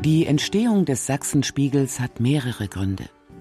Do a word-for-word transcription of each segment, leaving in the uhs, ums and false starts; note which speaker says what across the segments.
Speaker 1: Die Entstehung des Sachsenspiegels hat mehrere Gründe.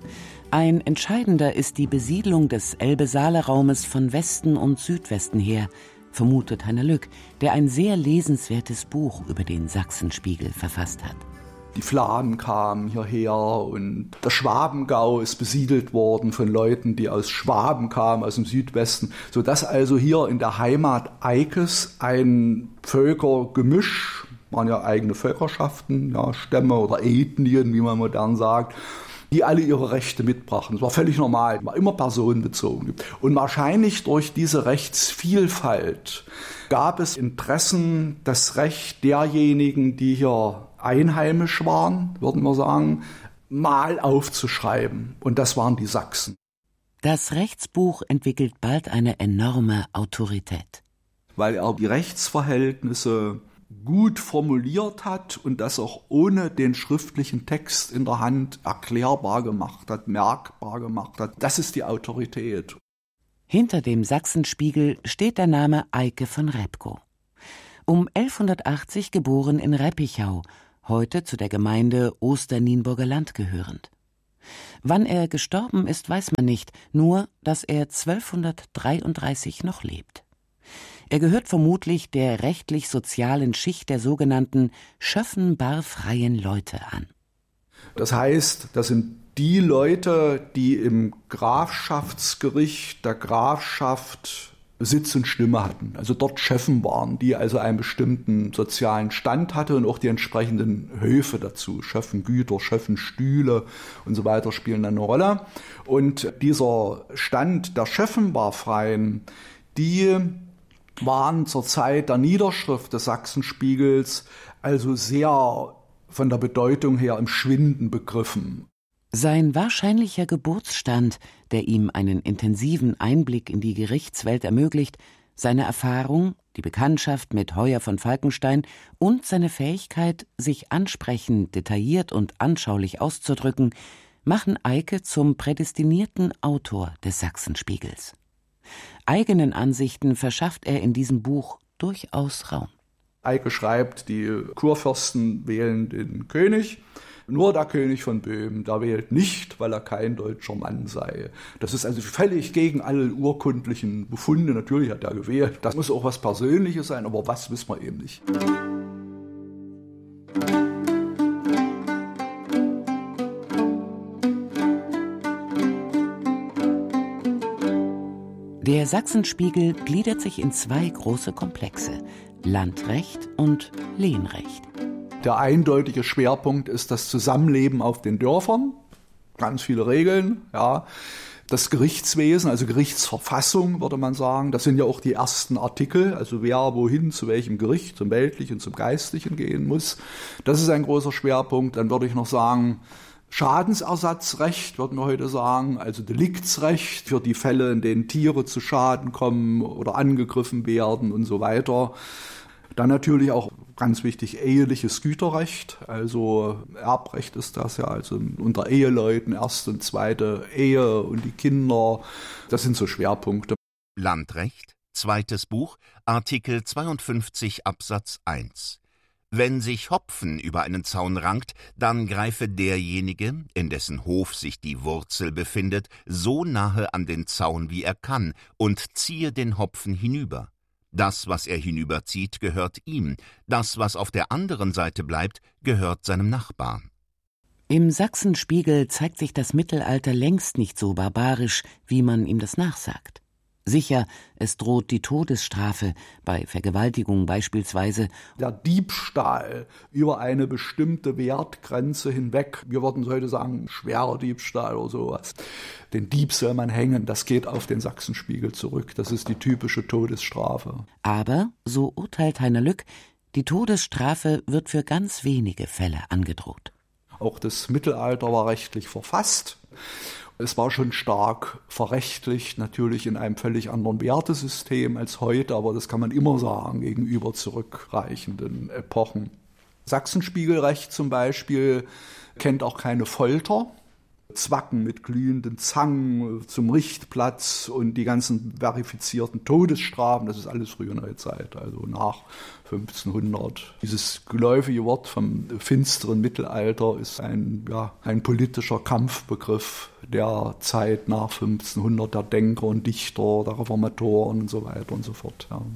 Speaker 1: Ein entscheidender ist die Besiedlung des Elbe-Saale-Raumes von Westen und Südwesten her, vermutet Heiner Lück, der ein sehr lesenswertes Buch über den Sachsenspiegel verfasst hat.
Speaker 2: Die Flamen kamen hierher und der Schwabengau ist besiedelt worden von Leuten, die aus Schwaben kamen, aus dem Südwesten, sodass also hier in der Heimat Eikes ein Völkergemisch, waren ja eigene Völkerschaften, ja, Stämme oder Ethnien, wie man modern sagt, die alle ihre Rechte mitbrachten. Das war völlig normal, war immer personenbezogen. Und wahrscheinlich durch diese Rechtsvielfalt gab es Interessen, das Recht derjenigen, die hier einheimisch waren, würden wir sagen, mal aufzuschreiben. Und das waren die Sachsen.
Speaker 1: Das Rechtsbuch entwickelt bald eine enorme Autorität.
Speaker 2: Weil er die Rechtsverhältnisse gut formuliert hat und das auch ohne den schriftlichen Text in der Hand erklärbar gemacht hat, merkbar gemacht hat. Das ist die Autorität.
Speaker 1: Hinter dem Sachsenspiegel steht der Name Eike von Repgow. Um elfhundertachtzig geboren in Reppichau, heute zu der Gemeinde Osternienburger Land gehörend. Wann er gestorben ist, weiß man nicht, nur, dass er zwölfhundertdreiunddreißig noch lebt. Er gehört vermutlich der rechtlich-sozialen Schicht der sogenannten schöffenbar-freien Leute an.
Speaker 2: Das heißt, das sind die Leute, die im Grafschaftsgericht der Grafschaft Sitz und Stimme hatten, also dort Schöffen waren, die also einen bestimmten sozialen Stand hatte und auch die entsprechenden Höfe dazu, Schöffengüter, Schöffenstühle und so weiter spielen eine Rolle. Und dieser Stand der Schöffenbar-Freien, die waren zur Zeit der Niederschrift des Sachsenspiegels also sehr von der Bedeutung her im Schwinden begriffen.
Speaker 1: Sein wahrscheinlicher Geburtsstand, der ihm einen intensiven Einblick in die Gerichtswelt ermöglicht, seine Erfahrung, die Bekanntschaft mit Heuer von Falkenstein und seine Fähigkeit, sich ansprechend, detailliert und anschaulich auszudrücken, machen Eike zum prädestinierten Autor des Sachsenspiegels. Eigenen Ansichten verschafft er in diesem Buch durchaus Raum.
Speaker 2: Eike schreibt, die Kurfürsten wählen den König. Nur der König von Böhmen, der wählt nicht, weil er kein deutscher Mann sei. Das ist also völlig gegen alle urkundlichen Befunde. Natürlich hat er gewählt. Das muss auch was Persönliches sein, aber was wissen wir eben nicht.
Speaker 1: Der Sachsenspiegel gliedert sich in zwei große Komplexe: Landrecht und Lehnrecht.
Speaker 2: Der eindeutige Schwerpunkt ist das Zusammenleben auf den Dörfern, ganz viele Regeln, ja. Das Gerichtswesen, also Gerichtsverfassung, würde man sagen, das sind ja auch die ersten Artikel, also wer wohin, zu welchem Gericht, zum weltlichen, zum geistlichen gehen muss. Das ist ein großer Schwerpunkt. Dann würde ich noch sagen, Schadensersatzrecht, würden wir heute sagen, also Deliktsrecht für die Fälle, in denen Tiere zu Schaden kommen oder angegriffen werden und so weiter. Dann natürlich auch ganz wichtig eheliches Güterrecht, also Erbrecht ist das ja, also unter Eheleuten, erste und zweite Ehe und die Kinder, das sind so Schwerpunkte.
Speaker 3: Landrecht, zweites Buch, Artikel zweiundfünfzig Absatz eins. Wenn sich Hopfen über einen Zaun rankt, dann greife derjenige, in dessen Hof sich die Wurzel befindet, so nahe an den Zaun, wie er kann, und ziehe den Hopfen hinüber. Das, was er hinüberzieht, gehört ihm. Das, was auf der anderen Seite bleibt, gehört seinem Nachbarn.
Speaker 1: Im Sachsenspiegel zeigt sich das Mittelalter längst nicht so barbarisch, wie man ihm das nachsagt. Sicher, es droht die Todesstrafe, bei Vergewaltigung beispielsweise.
Speaker 2: Der Diebstahl über eine bestimmte Wertgrenze hinweg, wir würden heute sagen, schwerer Diebstahl oder sowas. Den Dieb soll man hängen, das geht auf den Sachsenspiegel zurück. Das ist die typische Todesstrafe.
Speaker 1: Aber, so urteilt Heiner Lück, die Todesstrafe wird für ganz wenige Fälle angedroht.
Speaker 2: Auch das Mittelalter war rechtlich verfasst. Es war schon stark verrechtlicht, natürlich in einem völlig anderen Wertesystem als heute, aber das kann man immer sagen gegenüber zurückreichenden Epochen. Sachsenspiegelrecht zum Beispiel kennt auch keine Folter. Zwacken mit glühenden Zangen zum Richtplatz und die ganzen verifizierten Todesstrafen, das ist alles frühe Neuzeit, also nach fünfzehnhundert. Dieses geläufige Wort vom finsteren Mittelalter ist ein, ja, ein politischer Kampfbegriff der Zeit nach fünfzehnhundert, der Denker und Dichter, der Reformatoren und so weiter und so fort. Ja.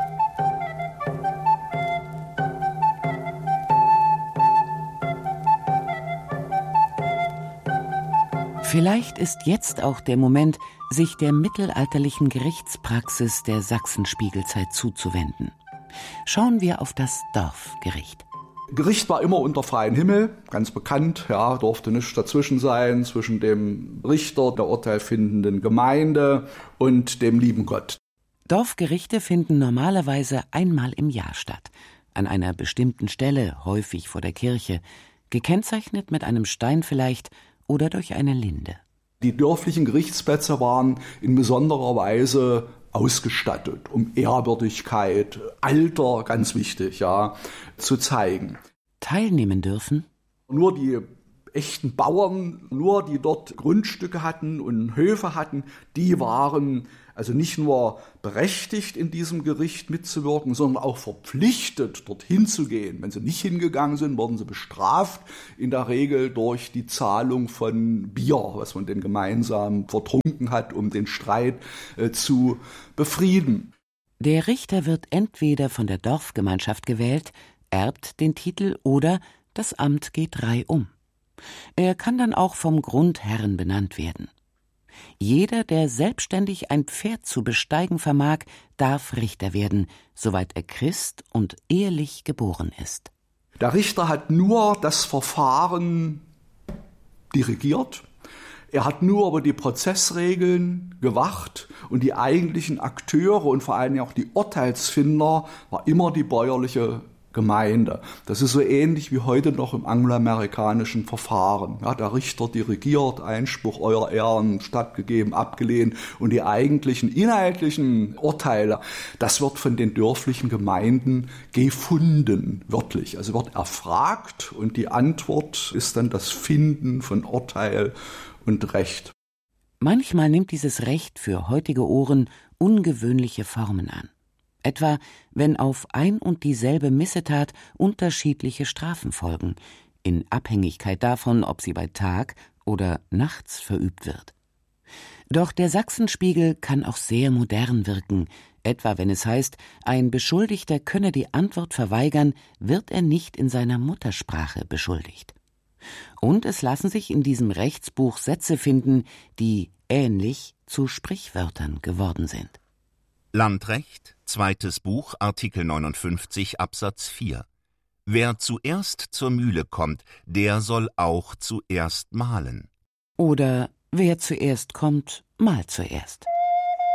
Speaker 1: Vielleicht ist jetzt auch der Moment, sich der mittelalterlichen Gerichtspraxis der Sachsenspiegelzeit zuzuwenden. Schauen wir auf das Dorfgericht.
Speaker 2: Gericht war immer unter freiem Himmel, ganz bekannt, ja, durfte nichts dazwischen sein, zwischen dem Richter, der urteilfindenden Gemeinde und dem lieben Gott.
Speaker 1: Dorfgerichte finden normalerweise einmal im Jahr statt, an einer bestimmten Stelle, häufig vor der Kirche, gekennzeichnet mit einem Stein vielleicht oder durch eine Linde.
Speaker 2: Die dörflichen Gerichtsplätze waren in besonderer Weise ausgestattet, um Ehrwürdigkeit, Alter, ganz wichtig, ja, zu zeigen.
Speaker 1: Teilnehmen dürfen?
Speaker 2: Nur die echten Bauern, nur die dort Grundstücke hatten und Höfe hatten, die waren also nicht nur berechtigt, in diesem Gericht mitzuwirken, sondern auch verpflichtet, dorthin zu gehen. Wenn sie nicht hingegangen sind, wurden sie bestraft, in der Regel durch die Zahlung von Bier, was man denn gemeinsam vertrunken hat, um den Streit äh, zu befrieden.
Speaker 1: Der Richter wird entweder von der Dorfgemeinschaft gewählt, erbt den Titel oder das Amt geht reihum. Er kann dann auch vom Grundherrn benannt werden. Jeder, der selbstständig ein Pferd zu besteigen vermag, darf Richter werden, soweit er Christ und ehelich geboren ist.
Speaker 2: Der Richter hat nur das Verfahren dirigiert. Er hat nur über die Prozessregeln gewacht und die eigentlichen Akteure und vor allem auch die Urteilsfinder war immer die bäuerliche Gemeinde. Das ist so ähnlich wie heute noch im angloamerikanischen Verfahren. Ja, der Richter dirigiert, Einspruch, euer Ehren, stattgegeben, abgelehnt und die eigentlichen inhaltlichen Urteile, das wird von den dörflichen Gemeinden gefunden, wörtlich. Also wird erfragt und die Antwort ist dann das Finden von Urteil und Recht.
Speaker 1: Manchmal nimmt dieses Recht für heutige Ohren ungewöhnliche Formen an. Etwa, wenn auf ein und dieselbe Missetat unterschiedliche Strafen folgen, in Abhängigkeit davon, ob sie bei Tag oder nachts verübt wird. Doch der Sachsenspiegel kann auch sehr modern wirken, etwa wenn es heißt, ein Beschuldigter könne die Antwort verweigern, wird er nicht in seiner Muttersprache beschuldigt. Und es lassen sich in diesem Rechtsbuch Sätze finden, die ähnlich zu Sprichwörtern geworden sind.
Speaker 3: Landrecht, zweites Buch, Artikel neunundfünfzig Absatz vier. Wer zuerst zur Mühle kommt, der soll auch zuerst mahlen.
Speaker 1: Oder wer zuerst kommt, mahlt zuerst.